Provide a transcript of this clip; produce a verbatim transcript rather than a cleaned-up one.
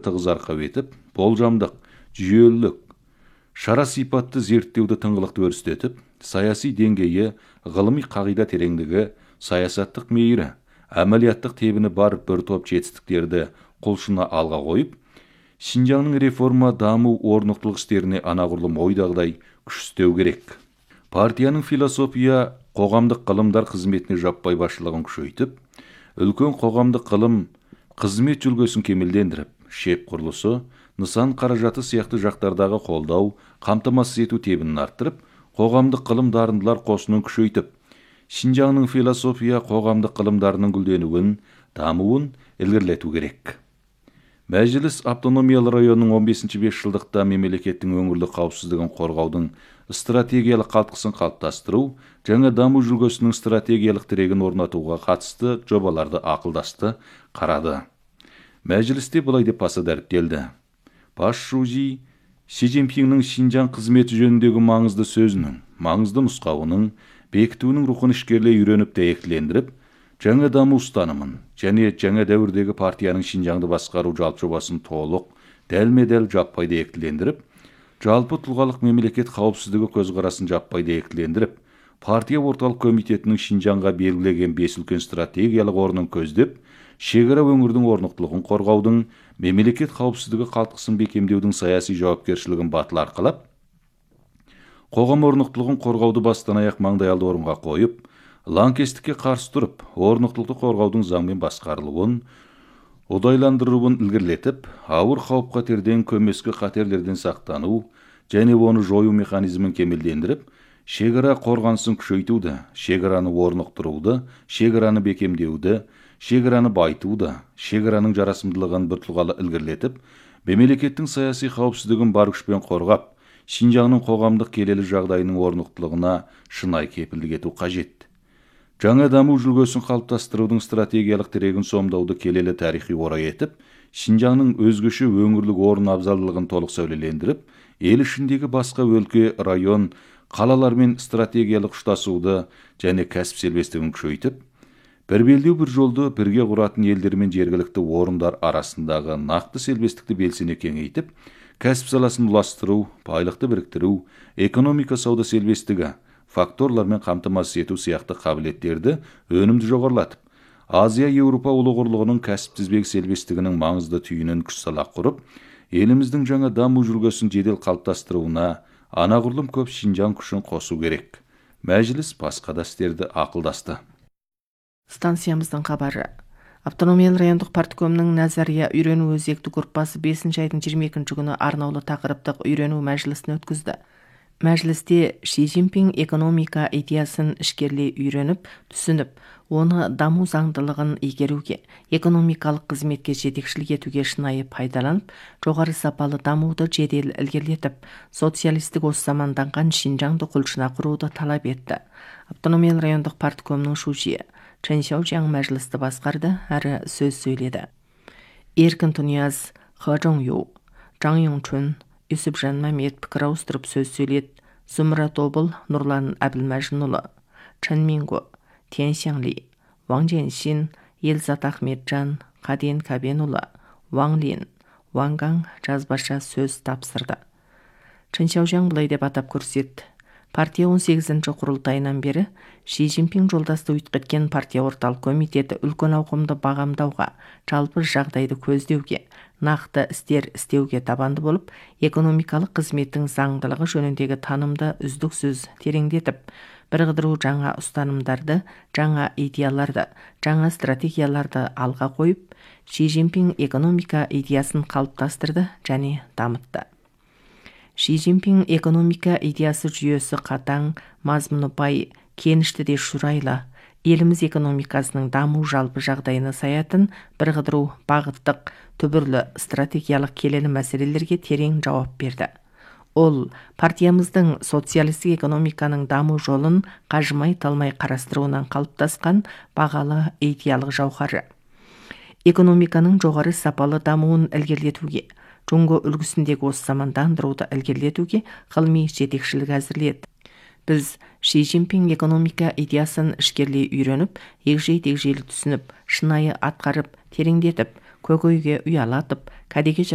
тығыз арқау етіп, болжамдық, жүйелілік, шара сипатты зерттеуді тыңғылықты өрістетіп, саяси деңгейі, ғылыми қағида тереңдігі, саясаттық мейірі, әмәлияттық тебіні бар бір топ жетістіктерді құлшына алға қойып, Шинжаңның реформа, даму, орнықтылық істеріне анағұрлым ойдағыдай күш істеу керек. Партияның философия, қоғамдық ғылымдар қызметіне жаппай басшылығын күшейтіп, үлкен қоғамдық ғылым қызмет жүлгесін кемелдендіріп, шеп құрылысы, нысан қаражаты сияқты жақтардағы қолдау, қамтамасыз ету тебінін арттырып, қоғамдық ғылым дарындылар қосынын күшейтіп, Шинжаңның философия, қоғамдық ғылымдарының гүлденуін, дамуын ілгерілету керек. Мәжіліс автономиялы районның он бесінші бесжылдықта мемлекеттің өңірлік қауіпсіздігін қорғаудың стратегиялық қалтқысын қалыптастыру, жаңа даму жүлгесінің стратегиялық тірегін орнатуға қатысты жобаларды ақылдасты, қарады. Мәжілісте былай деп баса дәріптелді. Бас Шужи Си Цзиньпиннің Шинжаң қызметі жөніндегі маңызды сөзінің, маңызды нұсқауының, бекітуінің рухын ішкерлей үйреніп дәйектілендіріп, жаңа даму ұстанымын және жаңа дәуірдегі партияның Шинжаңды басқару жалпы жобасын толық, дәлме-дәл жаппай дәйектілендіріп, жалпы тұлғалық мемлекет қауіпсіздігі көзқарасын жаппай дәйектілендіріп, партия орталық комитетінің Шинжаңға белгілеген бес үлкен стратегиялық орнын көздеп, шекара өңірдің орнықтылығын қорғаудың, мемлекет қауіпсіздігі қалтқысын бекемдеудің саяси жауапкершілігін батыл арқалап, қоғам орнықтылығын қорғауды бастан аяқ маңдайалды орынға қойып, лаңкестікке қарсы тұрып, орнықтылықты қорғаудың заңмен басқарылуын, ұдайландыруын ілгерілетіп, ауыр қауіп қатерден, көмескі қатерлерден сақтану және оны жою механизмін кемелдендіріп, шекара қорғанысын күшейтуді, шекараны орнықтыруды, шекараны бекемдеуді, шекараны байытуды, шекараның жарасымдылығын біртұлғалы ілгерілетіп, мемлекеттің саяси қауіпсіздігін бар күшпен қорғап, Шинжаңның қоғамдық келелі жағдайының орнықтылығына шынайы кепілдік ету қажет. Жаңа даму жүлгесін қалыптастырудың стратегиялық тірегін сомдауды келелі тарихи орай етіп, Шинжаңның өзгеше өңірлік орын абзалдылығын толық сәулелендіріп, ел ішіндегі басқа өлке, район, қалалармен стратегиялық ұштасуды және кәсіп сербестігін күшейтіп, бір белдеу бір жолды бірге құратын елдер мен жергілікті орындар арасындағы нақты сербестікті белсене кеңейтіп, кәсіп саласын ұластыру, байлықты біріктіру, экономика сауда сербестігі, факторлармен қамтамасыз ету сияқты қабілеттерді өнімді жоғарылатып, Азия Еуропа ұлы құрлығының кәсіп тізбегі сербестігінің маңызды түйінін күш сала құрып, еліміздің жаңа даму жүлгесін жедел қалыптастыруына анағұрлым көп Шинжаң күшін қосу керек. Мәжіліс басқа да істерді ақылдасты. Станциямыздың хабары. Автономиялы райондық парткомның Назария үйрену өзекті группасы бесінші айдың жиырма екінші күні арнаулы тақырыптық үйрену мәжілісін өткізді. Мәжілісте Ши Цзиньпин экономика идеясын ішкерлей үйреніп, түсініп, оны даму заңдылығын игеруге, экономикалық қызметке жетекшілік етуге шынайы пайдаланып, жоғары сапалы дамуды жедел ілгерілетіп, социалистік осы заманданған Шинжаңды құлшына құруды талап етті. Автономиялы райондық парткомның Шужи Чен Xiaojiang мәжілісті басқарды, әрі сөз сөйледі. Еркін Тұнияз, Хэ Чжоңю, Чжаң Йоңчун, Юсупжан Мамед пікір ауыстырып сөз сөйледі. Зумра Тобыл, Нұрлан Әбілмәжінұлы, Чен Минго, Тен Сяңли, Ваң Женшин, Елзат Ахметжан, Қаден Кабенұлы, Ваң Лин, Ваң Гаң жазбаша сөз тапсырды. Чен Xiaojiang былай деп атап көрсетті. Партия он сегізінші құрылтайынан бері Ши Цзиньпин жолдасты өткізген партия орталық комитеті үлкен ауқымды бағамдауға, жалпы жағдайды көздеуге, нақты істер істеуге табанды болып, экономикалық қызметтің заңдылығы жөніндегі танымды үздіксіз тереңдетіп, біріктіру жаңа ұстанымдарды, жаңа идеяларды, жаңа стратегияларды алға қойып, Ши Цзиньпин экономика идеясын қалыптастырды және дамытты. Ши Цзиньпин экономика идеясы жүйесі қатаң, мазмұны бай, кенішті де шұрайлы, еліміз экономикасының даму жалпы жағдайына саятын біріктіру бағыттық, түбірлі стратегиялық келелі мәселелерге терең жауап берді. Ол, партиямыздың социалистік экономиканың даму жолын қажымай талмай қарастыруынан қалыптасқан бағалы идеялық жауһары. Экономиканың жоғары сапалы дамуын ілгерілетуге, Джунго үлгісіндегі осы замандандыруды ілгерілетуге ғылыми жетекшілік әзірледі. Біз Ши Цзиньпин экономика идеясын ішкерлей үйреніп, егжей-тегжейлі түсініп, шынайы атқарып, тереңдетіп, көкейге ұялатып, кәдеге